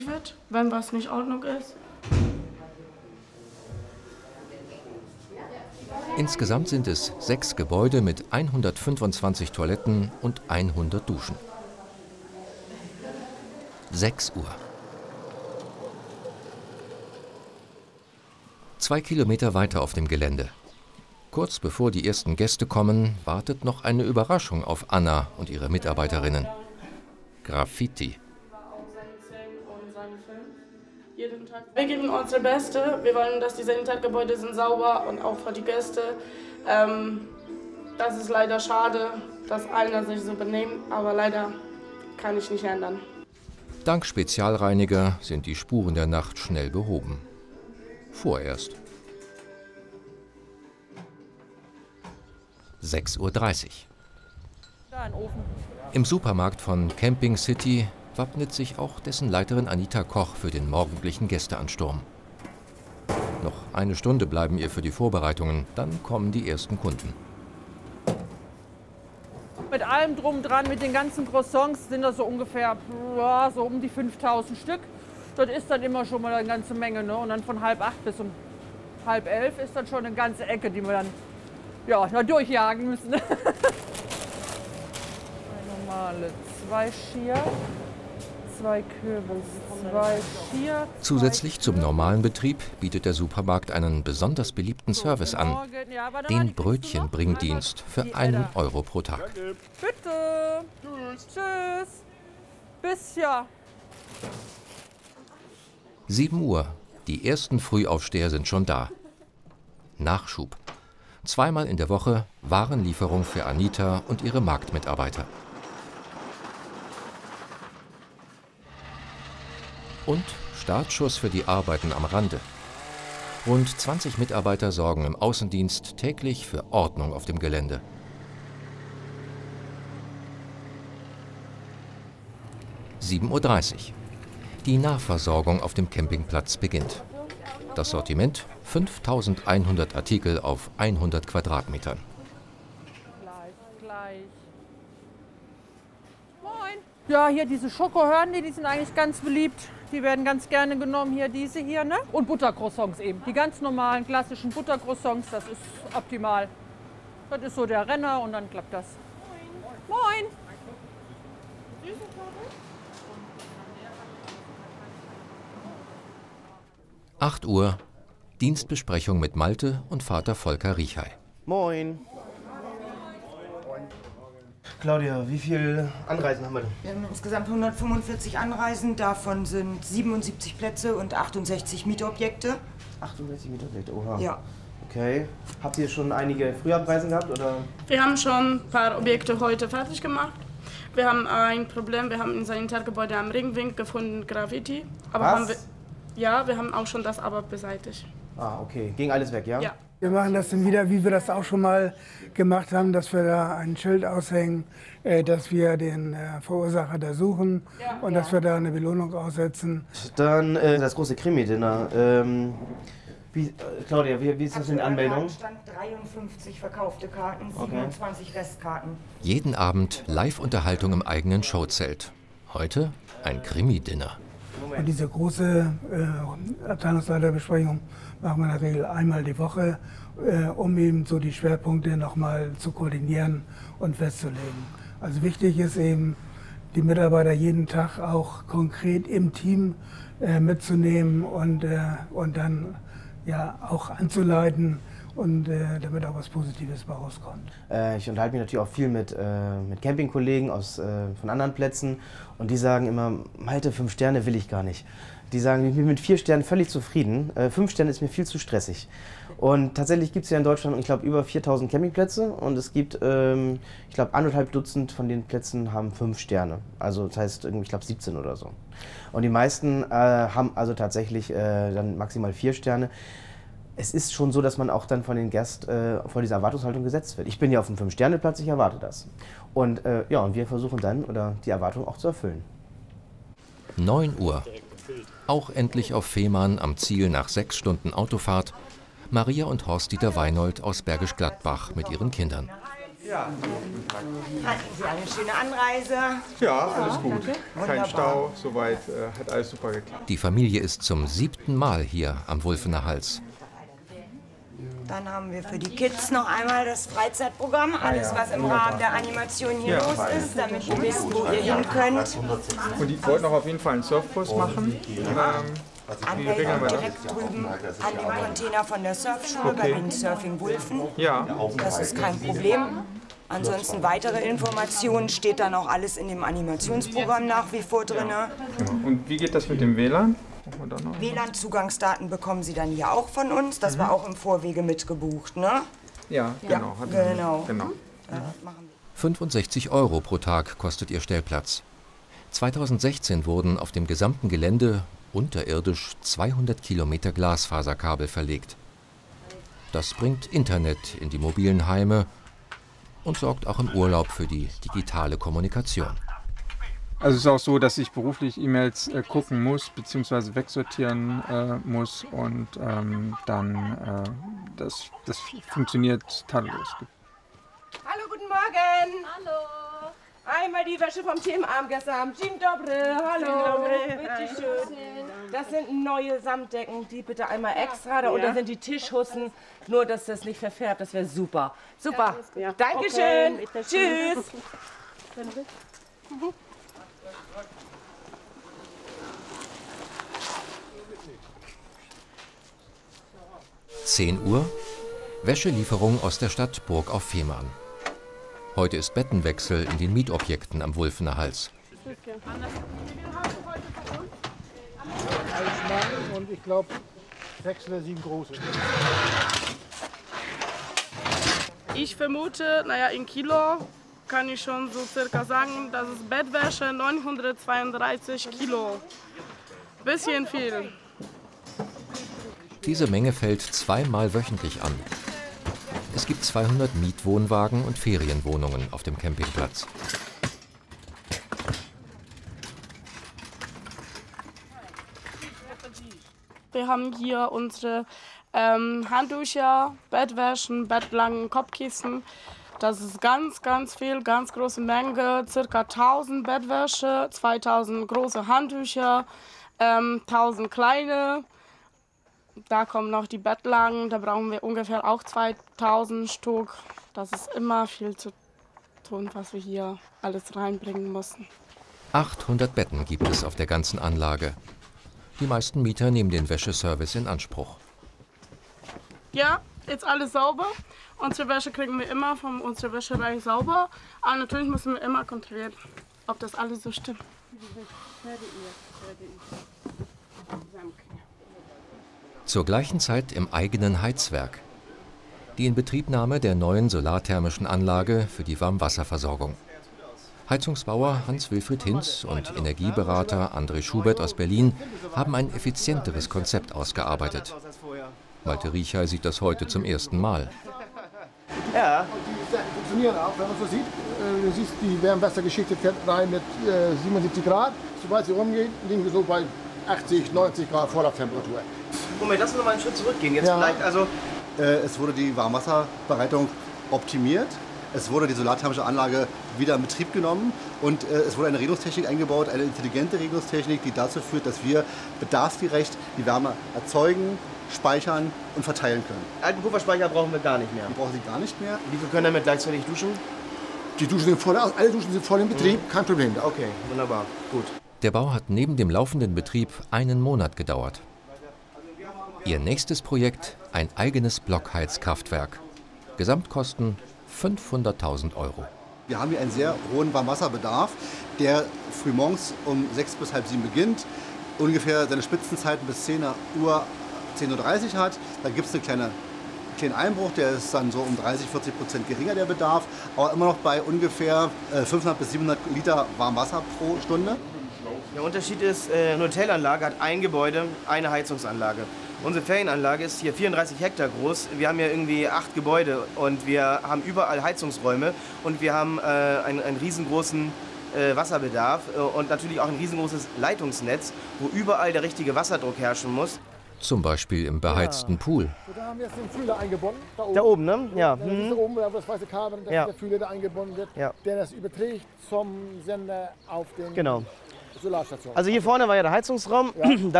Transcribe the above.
Wenn was nicht in Ordnung ist. Insgesamt sind es 6 Gebäude mit 125 Toiletten und 100 Duschen. 6 Uhr. 2 Kilometer weiter auf dem Gelände. Kurz bevor die ersten Gäste kommen, wartet noch eine Überraschung auf Anna und ihre Mitarbeiterinnen. Graffiti. Wir geben unser Bestes. Wir wollen, dass die Sanitärgebäude sind sauber und auch für die Gäste. Das ist leider schade, dass einer sich so benimmt, aber leider kann ich nicht ändern. Dank Spezialreiniger sind die Spuren der Nacht schnell behoben. Vorerst. 6:30 Uhr. Im Supermarkt von Camping City wappnet sich auch dessen Leiterin Anita Koch für den morgendlichen Gästeansturm. Noch eine Stunde bleiben ihr für die Vorbereitungen, dann kommen die ersten Kunden. Mit allem drum dran, mit den ganzen Croissants sind das so ungefähr so um die 5000 Stück. Das ist dann immer schon mal eine ganze Menge, ne? Und dann von 7:30 bis um 10:30 ist dann schon eine ganze Ecke, die wir dann noch durchjagen müssen. Eine normale, 2 Schier, 2 Kürbis, 2 Schier. Zusätzlich zum normalen Betrieb bietet der Supermarkt einen besonders beliebten Service an, den Brötchenbringdienst für 1 Euro pro Tag. Bitte. Tschüss. Bis ja. 7 Uhr. Die ersten Frühaufsteher sind schon da. Nachschub. 2-mal in der Woche Warenlieferung für Anita und ihre Marktmitarbeiter. Und Startschuss für die Arbeiten am Rande. Rund 20 Mitarbeiter sorgen im Außendienst täglich für Ordnung auf dem Gelände. 7:30 Uhr. Die Nahversorgung auf dem Campingplatz beginnt. Das Sortiment: 5100 Artikel auf 100 Quadratmetern. Gleich. Moin. Ja, hier diese Schokohörnchen, die sind eigentlich ganz beliebt. Die werden ganz gerne genommen, hier diese hier, ne? Und Buttercroissants eben. Die ganz normalen, klassischen Buttercroissants, das ist optimal. Das ist so der Renner und dann klappt das. Moin. Moin. 8 Uhr. Dienstbesprechung mit Malte und Vater Volker Riechey. Moin. Claudia, wie viele Anreisen haben wir denn? Wir haben insgesamt 145 Anreisen, davon sind 77 Plätze und 68 Mietobjekte. 68 Mietobjekte, oha. Ja. Okay. Habt ihr schon einige Frühabreisen gehabt, oder? Wir haben schon ein paar Objekte heute fertig gemacht. Wir haben ein Problem, wir haben in Sanitärgebäude am Ringwink gefunden, Graffiti. Aber wir haben auch schon das aber beseitigt. Ah, okay. Ging alles weg, ja? Ja. Wir machen das dann wieder, wie wir das auch schon mal gemacht haben, dass wir da ein Schild aushängen, dass wir den Verursacher da suchen und dass wir da eine Belohnung aussetzen. Dann das große Krimi-Dinner. Claudia, wie ist das in der Anmeldung? Stand 53 verkaufte Karten, 27 Restkarten. Jeden Abend Live-Unterhaltung im eigenen Showzelt. Heute ein Krimi-Dinner. Und diese große Abteilungsleiterbesprechung machen wir in der Regel einmal die Woche, um eben so die Schwerpunkte nochmal zu koordinieren und festzulegen. Also wichtig ist eben, die Mitarbeiter jeden Tag auch konkret im Team mitzunehmen und dann auch anzuleiten und damit auch was Positives bei rauskommt. Ich unterhalte mich natürlich auch viel mit Campingkollegen von anderen Plätzen und die sagen immer, Malte, 5 Sterne will ich gar nicht. Die sagen, ich bin mit 4 Sternen völlig zufrieden, 5 Sterne ist mir viel zu stressig. Und tatsächlich gibt es ja in Deutschland, ich glaube, über 4000 Campingplätze und es gibt, ich glaube, 1,5 Dutzend von den Plätzen haben 5 Sterne. Also das heißt, ich glaube, 17 oder so. Und die meisten haben also tatsächlich dann maximal 4 Sterne. Es ist schon so, dass man auch dann von den Gästen vor dieser Erwartungshaltung gesetzt wird. Ich bin ja auf dem 5-Sterne-Platz, ich erwarte das. Und und wir versuchen dann die Erwartung auch zu erfüllen. 9 Uhr. Auch endlich auf Fehmarn am Ziel nach 6 Stunden Autofahrt. Maria und Horst-Dieter Weinold aus Bergisch Gladbach mit ihren Kindern. Hatten Sie eine schöne Anreise? Ja, alles gut. Kein Stau, soweit hat alles super geklappt. Die Familie ist zum 7. Mal hier am Wulfener Hals. Dann haben wir für die Kids noch einmal das Freizeitprogramm. Alles, was im Rahmen der Animation hier los ist, damit ihr wisst, wo ihr hin könnt. Und die wollten auch auf jeden Fall einen Surfkurs machen. Anmeldung direkt drüben an dem Container von der Surfschule bei Windsurfing Wulfen. Ja. Das ist kein Problem. Ansonsten weitere Informationen steht dann auch alles in dem Animationsprogramm nach wie vor drin. Und wie geht das mit dem WLAN? WLAN-Zugangsdaten bekommen Sie dann hier auch von uns. Das war auch im Vorwege mitgebucht, ne? Ja, genau. Genau. 65 € pro Tag kostet ihr Stellplatz. 2016 wurden auf dem gesamten Gelände unterirdisch 200 Kilometer Glasfaserkabel verlegt. Das bringt Internet in die mobilen Heime und sorgt auch im Urlaub für die digitale Kommunikation. Also es ist auch so, dass ich beruflich E-Mails gucken muss, beziehungsweise wegsortieren muss und das funktioniert tadellos. Hallo, guten Morgen. Hallo. Einmal die Wäsche vom Themenabend gestern Abend. Dzień dobry. Hallo. Bitte schön. Das sind neue Samtdecken, die bitte einmal extra. Da unten sind die Tischhussen. Nur, dass das nicht verfärbt, das wäre super. Super. Ja. Dankeschön. Okay. Tschüss. 10 Uhr, Wäschelieferung aus der Stadt Burg auf Fehmarn. Heute ist Bettenwechsel in den Mietobjekten am Wulfener Hals. Und ich glaube 6 oder 7 große. Ich vermute, in Kilo kann ich schon so circa sagen, das ist Bettwäsche 932 Kilo. Bisschen viel. Diese Menge fällt zweimal wöchentlich an. Es gibt 200 Mietwohnwagen und Ferienwohnungen auf dem Campingplatz. Wir haben hier unsere Handtücher, Bettwäschen, Bettlaken, Kopfkissen. Das ist ganz, ganz viel, ganz große Menge. Circa 1000 Bettwäsche, 2000 große Handtücher, 1000 kleine. Da kommen noch die Bettlaken, da brauchen wir ungefähr auch 2000 Stück. Das ist immer viel zu tun, was wir hier alles reinbringen müssen. 800 Betten gibt es auf der ganzen Anlage. Die meisten Mieter nehmen den Wäscheservice in Anspruch. Ja, jetzt alles sauber. Unsere Wäsche kriegen wir immer von unserer Wäscherei sauber. Aber natürlich müssen wir immer kontrollieren, ob das alles so stimmt. Zur gleichen Zeit im eigenen Heizwerk. Die Inbetriebnahme der neuen solarthermischen Anlage für die Warmwasserversorgung. Heizungsbauer Hans-Wilfried Hinz und Energieberater André Schubert aus Berlin haben ein effizienteres Konzept ausgearbeitet. Malte Riecher sieht das heute zum ersten Mal. Ja. Die funktionieren auch, wenn man so sieht. Du siehst, die Wärmwassergeschichte fährt rein mit 77 Grad. Sobald sie rumgehen, liegen wir so bei 80, 90 Grad Vorlauftemperatur. Moment, lass uns noch mal einen Schritt zurückgehen. Jetzt vielleicht, es wurde die Warmwasserbereitung optimiert. Es wurde die solarthermische Anlage wieder in Betrieb genommen und es wurde eine Regelungstechnik eingebaut, eine intelligente Regelungstechnik, die dazu führt, dass wir bedarfsgerecht die Wärme erzeugen, speichern und verteilen können. Alten Pufferspeicher brauchen wir gar nicht mehr. Die brauchen Sie gar nicht mehr. Wie viel können damit gleichzeitig duschen? Die Duschen sind voll, alle Duschen sind voll in Betrieb, kein Problem. Okay, wunderbar, gut. Der Bau hat neben dem laufenden Betrieb einen Monat gedauert. Ihr nächstes Projekt, ein eigenes Blockheizkraftwerk. Gesamtkosten 500.000 €. Wir haben hier einen sehr hohen Warmwasserbedarf, der frühmorgens um 6 bis halb 7 beginnt, ungefähr seine Spitzenzeiten bis 10:30 Uhr hat. Da gibt es einen kleinen Einbruch, der ist dann so um 30–40% geringer, der Bedarf, aber immer noch bei ungefähr 500 bis 700 Liter Warmwasser pro Stunde. Der Unterschied ist, eine Hotelanlage hat ein Gebäude, eine Heizungsanlage. Unsere Ferienanlage ist hier 34 Hektar groß. Wir haben hier irgendwie 8 Gebäude und wir haben überall Heizungsräume und wir haben einen riesengroßen Wasserbedarf und natürlich auch ein riesengroßes Leitungsnetz, wo überall der richtige Wasserdruck herrschen muss. Zum Beispiel im beheizten Pool. So, da haben wir jetzt den Fühler eingebunden. Da oben, ne? Ja. Da ist oben, da das weiße Kabel, das Ja. ist der Fühler, der eingebunden wird, Ja. der das überträgt zum Sender auf den Genau. Solarstation. Also hier vorne war ja der Heizungsraum. Ja.